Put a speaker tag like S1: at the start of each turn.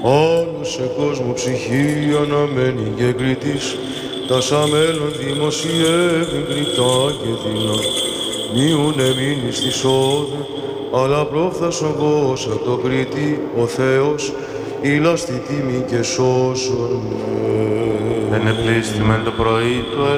S1: Όλο σε κόσμο ψυχή αναμένει και κριτής, τα σαν μέλλον δημοσιεύει κριτά και δεινά. Μείουνε μείνει στη σόδε, αλλά πρόφθασον κόσα το Κρήτη, ο Θεός, ήλα στη τιμή και σώσον με.
S2: Δεν επλήστημεν το πρωί του